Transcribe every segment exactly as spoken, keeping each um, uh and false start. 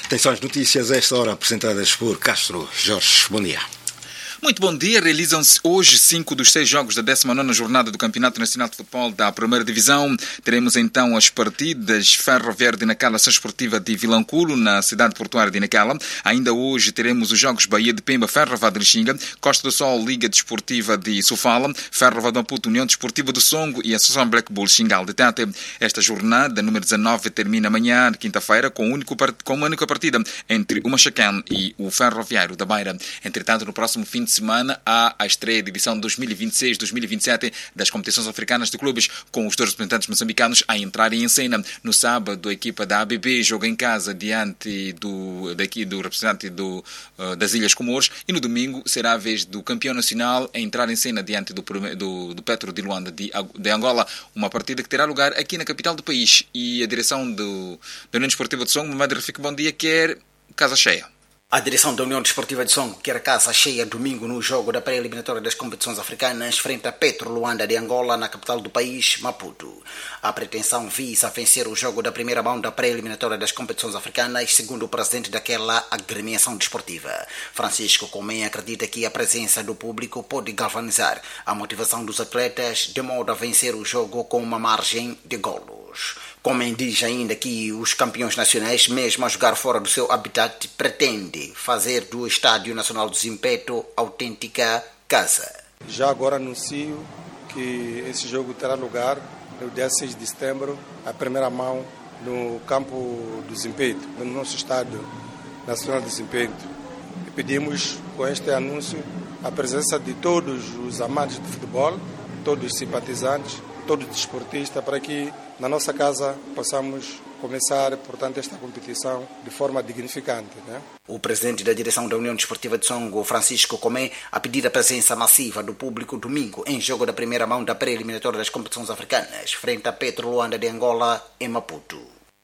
Atenção às notícias a esta hora apresentadas por Castro Jorge. Bom dia. Muito bom dia. Realizam-se hoje cinco dos seis jogos da décima nona jornada do Campeonato Nacional de Futebol da Primeira Divisão. Teremos então as partidas Ferroviário de Nacala, Ação Esportiva de Vilanculo, na cidade portuária de Nacala. Ainda hoje teremos os jogos Bahia de Pemba, Ferroviário de Lixinga, Costa do Sol, Liga Desportiva de Sofala, Ferroviário de Maputo, União Desportiva do Songo e Associação Black Bull Xingal de Tete. Esta jornada, número dezanove, termina amanhã, quinta-feira, com, um com uma única partida entre o Machacan e o Ferroviário da Beira. Entretanto, no próximo fim de semana há a estreia da edição dois mil e vinte e seis dois mil e vinte e sete das competições africanas de clubes, com os dois representantes moçambicanos a entrarem em cena. No sábado, a equipa da A B B joga em casa diante do, daqui, do representante do, uh, das Ilhas Comores, e no domingo será a vez do campeão nacional a entrar em cena diante do, do, do Petro de Luanda de, de Angola, uma partida que terá lugar aqui na capital do país. E a direção do, da União Desportiva de Songo, Mamadou Rafik, bom dia, quer casa cheia. A direção da União Desportiva de Songo quer casa cheia domingo no jogo da pré-eliminatória das competições africanas frente a Petro Luanda de Angola, na capital do país, Maputo. A pretensão visa vencer o jogo da primeira mão da pré-eliminatória das competições africanas, segundo o presidente daquela agremiação desportiva. Francisco Comem acredita que a presença do público pode galvanizar a motivação dos atletas, de modo a vencer o jogo com uma margem de golos. Comem diz ainda que os campeões nacionais, mesmo a jogar fora do seu habitat, pretendem fazer do Estádio Nacional do Zimpeto autêntica casa. Já agora anuncio que esse jogo terá lugar no dia seis de setembro, a primeira mão, no campo do Zimpeto, no nosso Estádio Nacional do Zimpeto. E pedimos, com este anúncio, a presença de todos os amantes de futebol, todos os simpatizantes, todos os desportistas, para que na nossa casa possamos começar, portanto, esta competição de forma dignificante, né? O presidente da direção da União Desportiva de Songo, Francisco Comem, a pedir a presença massiva do público domingo em jogo da primeira mão da pré-eliminatória das competições africanas, frente a Petro Luanda de Angola, em Maputo.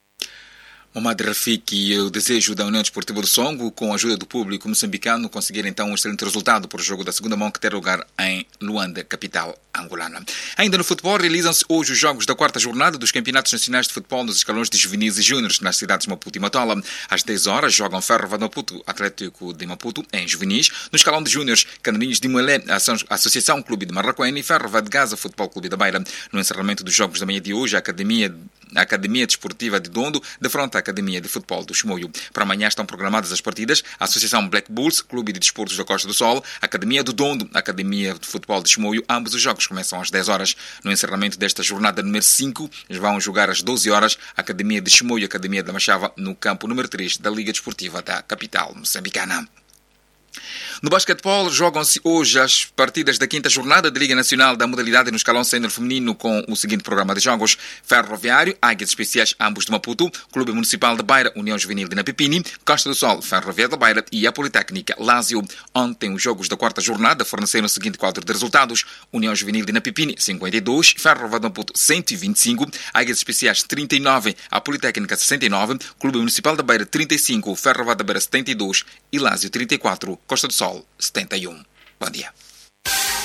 Mamadou Rafik e o desejo da União Desportiva do Songo, com a ajuda do público moçambicano, conseguir então um excelente resultado para o jogo da segunda mão que terá lugar em Luanda, capital angolana. Ainda no futebol, realizam-se hoje os jogos da quarta jornada dos Campeonatos Nacionais de Futebol nos escalões de juvenis e júniores nas cidades de Maputo e Matola. Às dez horas jogam Ferroviário de Maputo, Atlético de Maputo, em juvenis. No escalão de júniores, Canarinhos de Moelé, Associação Clube de Marraquém e Ferroviário de Gaza, Futebol Clube da Beira. No encerramento dos jogos da manhã de hoje, a Academia, a Academia Desportiva de Dondo defronta a Academia de Futebol do Chimoio. Para amanhã estão programadas as partidas: a Associação Black Bulls, Clube de Desportos da Costa do Sol, Academia do Dondo, Academia de Futebol de Chimoio. Ambos os jogos começam às dez horas. No encerramento desta jornada número cinco, vão jogar às doze horas a Academia de Chimoio e a Academia da Machava no campo número três da Liga Desportiva da capital moçambicana. No basquetebol, jogam-se hoje as partidas da quinta jornada da Liga Nacional da modalidade no escalão sénior feminino, com o seguinte programa de jogos: Ferroviário, Águias Especiais, ambos de Maputo, Clube Municipal de Beira, União Juvenil de Napipini, Costa do Sol, Ferroviário da Beira e a Politécnica Lázio. Ontem, os jogos da quarta jornada forneceram o seguinte quadro de resultados: União Juvenil de Napipini, cinquenta e dois, Ferroviário de Maputo, cento e vinte e cinco, Águias Especiais, trinta e nove, a Politécnica, sessenta e nove, Clube Municipal da Beira, trinta e cinco, Ferroviário da Beira, setenta e dois e Lázio, trinta e quatro, Costa do Sol, setenta e um. Bom dia.